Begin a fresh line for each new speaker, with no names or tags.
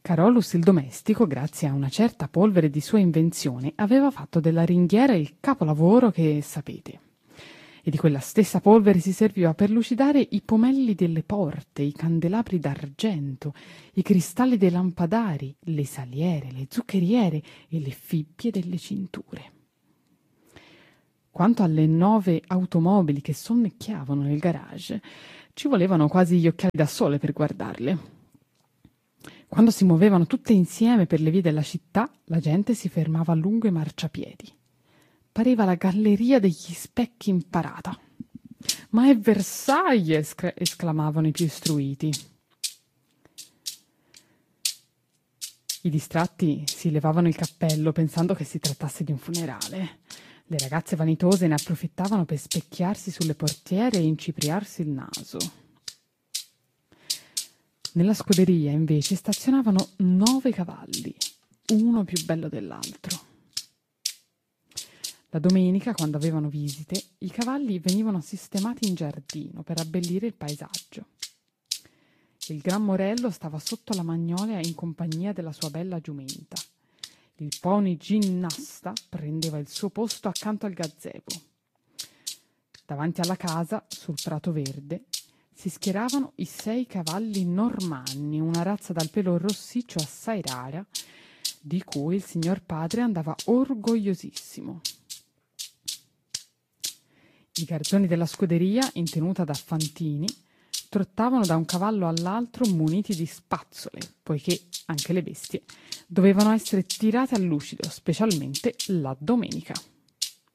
Carolus il domestico, grazie a una certa polvere di sua invenzione, aveva fatto della ringhiera il capolavoro che sapete. E di quella stessa polvere si serviva per lucidare i pomelli delle porte, i candelabri d'argento, i cristalli dei lampadari, le saliere, le zuccheriere e le fibbie delle cinture. Quanto alle 9 automobili che sonnecchiavano nel garage, ci volevano quasi gli occhiali da sole per guardarle. Quando si muovevano tutte insieme per le vie della città, la gente si fermava lungo i marciapiedi. Pareva la galleria degli specchi imparata. «Ma è Versailles!» esclamavano i più istruiti. I distratti si levavano il cappello pensando che si trattasse di un funerale. Le ragazze vanitose ne approfittavano per specchiarsi sulle portiere e incipriarsi il naso. Nella scuderia, invece, stazionavano 9 cavalli, uno più bello dell'altro. La domenica, quando avevano visite, i cavalli venivano sistemati in giardino per abbellire il paesaggio. Il Gran Morello stava sotto la magnolia in compagnia della sua bella giumenta. Il pony ginnasta prendeva il suo posto accanto al gazebo. Davanti alla casa, sul prato verde, si schieravano i 6 cavalli normanni, una razza dal pelo rossiccio assai rara, di cui il signor padre andava orgogliosissimo. I garzoni della scuderia, in tenuta da fantini, trottavano da un cavallo all'altro muniti di spazzole, poiché anche le bestie dovevano essere tirate al lucido, specialmente la domenica.